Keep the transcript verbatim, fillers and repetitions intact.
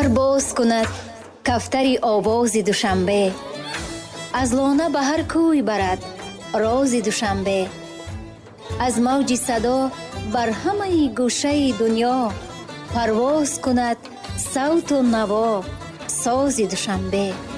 парвоз кунад кафтари овози душанбе. аз лона ба ҳар кӯй барад рози душанбе. аз мавҷи садо бар ҳамаи гӯшаи дунё парвоз кунад савту наво сози душанбе.